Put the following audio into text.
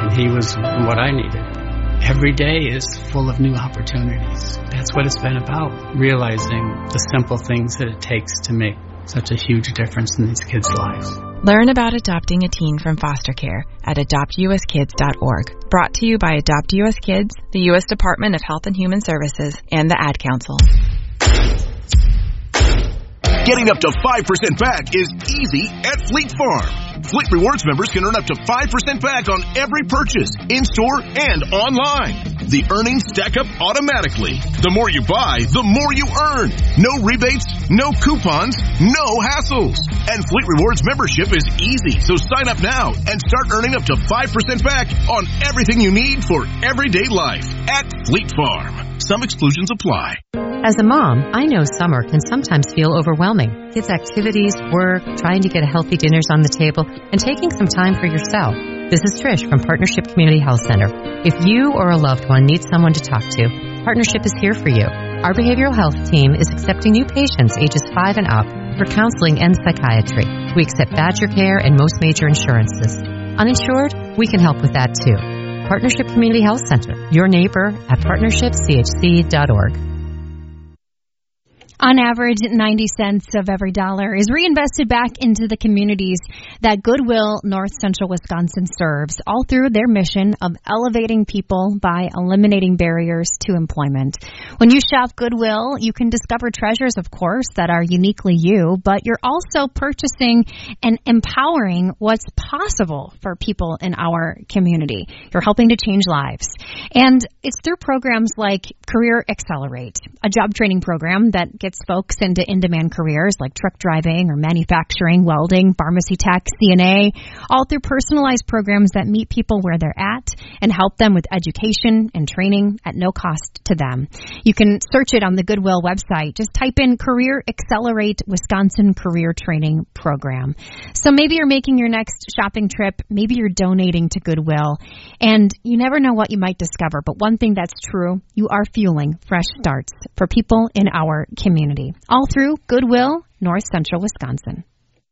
and he was what I needed. Every day is full of new opportunities. That's what it's been about, realizing the simple things that it takes to make such a huge difference in these kids' lives. Learn about adopting a teen from foster care at adoptuskids.org. Brought to you by Adopt U.S. Kids, the U.S. Department of Health and Human Services, and the Ad Council. Getting up to 5% back is easy at Fleet Farm. Fleet Rewards members can earn up to 5% back on every purchase, in-store and online. The earnings stack up automatically. The more you buy, the more you earn. No rebates, no coupons, no hassles. And Fleet Rewards membership is easy, so sign up now and start earning up to 5% back on everything you need for everyday life at Fleet Farm. Some exclusions apply. As a mom, I know summer can sometimes feel overwhelming. Kids' activities, work, trying to get healthy dinners on the table, and taking some time for yourself. This is Trish from Partnership Community Health Center. If you or a loved one needs someone to talk to, Partnership is here for you. Our behavioral health team is accepting new patients ages 5 and up for counseling and psychiatry. We accept Badger Care and most major insurances. Uninsured? We can help with that too. Partnership Community Health Center, your neighbor at partnershipchc.org. On average, 90 cents of every dollar is reinvested back into the communities that Goodwill North Central Wisconsin serves, all through their mission of elevating people by eliminating barriers to employment. When you shop Goodwill, you can discover treasures, of course, that are uniquely you, but you're also purchasing and empowering what's possible for people in our community. You're helping to change lives. And it's through programs like Career Accelerate, a job training program that gets folks into in-demand careers like truck driving or manufacturing, welding, pharmacy tech, CNA, all through personalized programs that meet people where they're at and help them with education and training at no cost to them. You can search it on the Goodwill website. Just type in Career Accelerate Wisconsin Career Training Program. So maybe you're making your next shopping trip, maybe you're donating to Goodwill, and you never know what you might discover. But one thing that's true, you are fueling fresh starts for people in our community. All through Goodwill, North Central Wisconsin.